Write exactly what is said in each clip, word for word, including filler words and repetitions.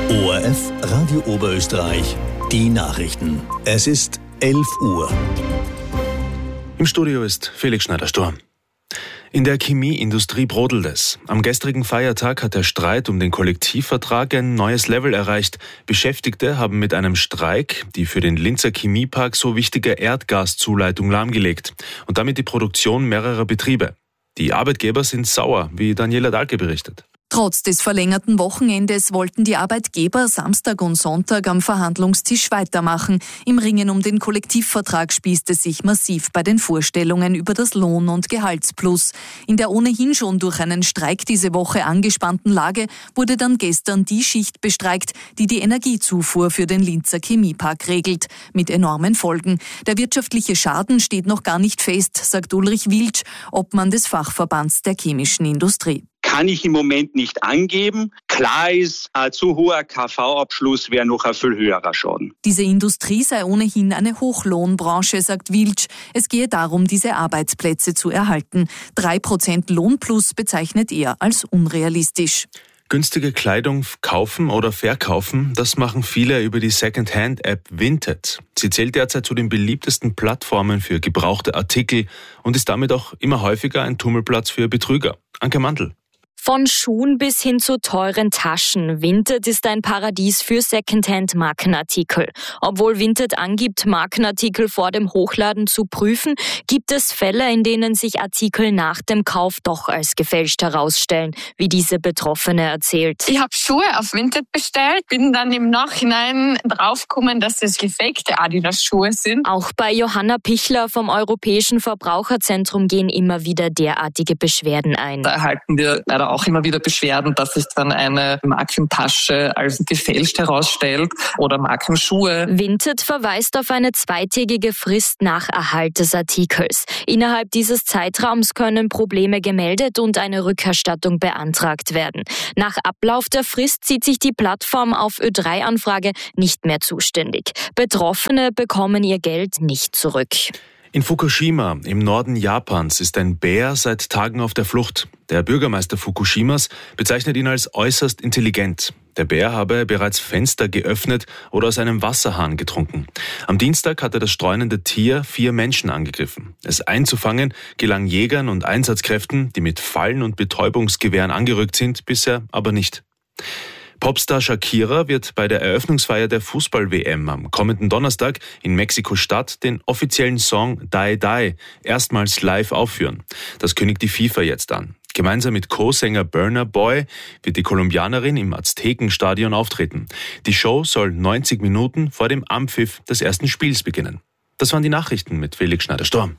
O R F Radio Oberösterreich, die Nachrichten. Es ist elf Uhr. Im Studio ist Felix Schneider-Sturm. In der Chemieindustrie brodelt es. Am gestrigen Feiertag hat der Streit um den Kollektivvertrag ein neues Level erreicht. Beschäftigte haben mit einem Streik die für den Linzer Chemiepark so wichtige Erdgaszuleitung lahmgelegt und damit die Produktion mehrerer Betriebe. Die Arbeitgeber sind sauer, wie Daniela Dahlke berichtet. Trotz des verlängerten Wochenendes wollten die Arbeitgeber Samstag und Sonntag am Verhandlungstisch weitermachen. Im Ringen um den Kollektivvertrag spießt es sich massiv bei den Vorstellungen über das Lohn- und Gehaltsplus. In der ohnehin schon durch einen Streik diese Woche angespannten Lage wurde dann gestern die Schicht bestreikt, die die Energiezufuhr für den Linzer Chemiepark regelt, mit enormen Folgen. Der wirtschaftliche Schaden steht noch gar nicht fest, sagt Ulrich Wiltsch, Obmann des Fachverbands der chemischen Industrie. Kann ich im Moment nicht angeben. Klar ist, ein zu hoher K V-Abschluss wäre noch ein viel höherer Schaden. Diese Industrie sei ohnehin eine Hochlohnbranche, sagt Wiltsch. Es gehe darum, diese Arbeitsplätze zu erhalten. Drei Prozent Lohnplus bezeichnet er als unrealistisch. Günstige Kleidung kaufen oder verkaufen, das machen viele über die Second-Hand-App Vinted. Sie zählt derzeit zu den beliebtesten Plattformen für gebrauchte Artikel und ist damit auch immer häufiger ein Tummelplatz für Betrüger. Anke Mandl. Von Schuhen bis hin zu teuren Taschen. Vinted ist ein Paradies für Secondhand-Markenartikel. Obwohl Vinted angibt, Markenartikel vor dem Hochladen zu prüfen, gibt es Fälle, in denen sich Artikel nach dem Kauf doch als gefälscht herausstellen, wie diese Betroffene erzählt. Ich habe Schuhe auf Vinted bestellt, bin dann im Nachhinein draufgekommen, dass es gefakte Adidas-Schuhe sind. Auch bei Johanna Pichler vom Europäischen Verbraucherzentrum gehen immer wieder derartige Beschwerden ein. Da erhalten wir leider auch immer wieder Beschwerden, dass sich dann eine Markentasche als gefälscht herausstellt oder Markenschuhe. Vinted verweist auf eine zweitägige Frist nach Erhalt des Artikels. Innerhalb dieses Zeitraums können Probleme gemeldet und eine Rückerstattung beantragt werden. Nach Ablauf der Frist sieht sich die Plattform auf Ö drei Anfrage nicht mehr zuständig. Betroffene bekommen ihr Geld nicht zurück. In Fukushima im Norden Japans ist ein Bär seit Tagen auf der Flucht. Der Bürgermeister Fukushimas bezeichnet ihn als äußerst intelligent. Der Bär habe bereits Fenster geöffnet oder aus einem Wasserhahn getrunken. Am Dienstag hatte das streunende Tier vier Menschen angegriffen. Es einzufangen gelang Jägern und Einsatzkräften, die mit Fallen und Betäubungsgewehren angerückt sind, bisher aber nicht. Popstar Shakira wird bei der Eröffnungsfeier der Fußball-W M am kommenden Donnerstag in Mexiko-Stadt den offiziellen Song Die Die erstmals live aufführen. Das kündigt die FIFA jetzt an. Gemeinsam mit Co-Sänger Burna Boy wird die Kolumbianerin im Aztekenstadion auftreten. Die Show soll neunzig Minuten vor dem Anpfiff des ersten Spiels beginnen. Das waren die Nachrichten mit Felix Schneider-Sturm.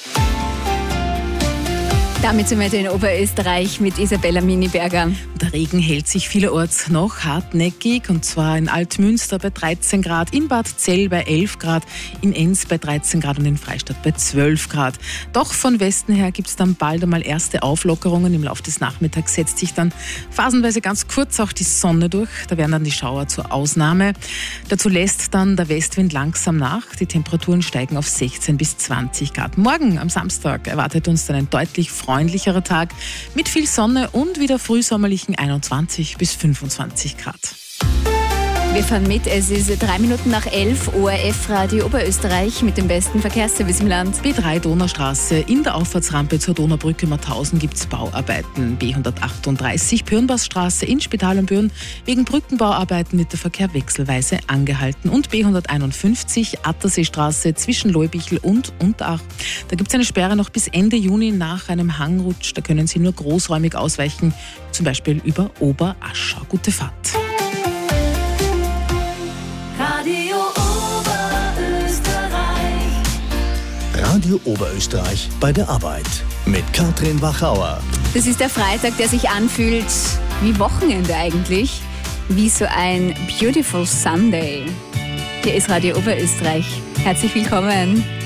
Damit sind wir in Oberösterreich mit Isabella Miniberger. Der Regen hält sich vielerorts noch hartnäckig, und zwar in Altmünster bei dreizehn Grad, in Bad Zell bei elf Grad, in Enns bei dreizehn Grad und in Freistadt bei zwölf Grad. Doch von Westen her gibt es dann bald einmal erste Auflockerungen. Im Laufe des Nachmittags setzt sich dann phasenweise ganz kurz auch die Sonne durch. Da werden dann die Schauer zur Ausnahme. Dazu lässt dann der Westwind langsam nach. Die Temperaturen steigen auf sechzehn bis zwanzig Grad. Morgen am Samstag erwartet uns dann ein deutlich freundlicherer Tag mit viel Sonne und wieder frühsommerlichen einundzwanzig bis fünfundzwanzig Grad. Wir fahren mit, es ist drei Minuten nach elf, O R F Radio Oberösterreich mit dem besten Verkehrsservice im Land. B drei Donaustraße, in der Auffahrtsrampe zur Donaubrücke Mauthausen gibt es Bauarbeiten. B hundertachtunddreißig Pürnbachstraße in Spital und Bürn, wegen Brückenbauarbeiten wird der Verkehr wechselweise angehalten. Und B hunderteinundfünfzig Atterseestraße zwischen Leubichel und Unterach. Da gibt es eine Sperre noch bis Ende Juni nach einem Hangrutsch. Da können Sie nur großräumig ausweichen, zum Beispiel über Oberaschau. Gute Fahrt. Radio Oberösterreich. Radio Oberösterreich bei der Arbeit mit Katrin Wachauer. Das ist der Freitag, der sich anfühlt wie Wochenende eigentlich, wie so ein Beautiful Sunday. Hier ist Radio Oberösterreich. Herzlich willkommen.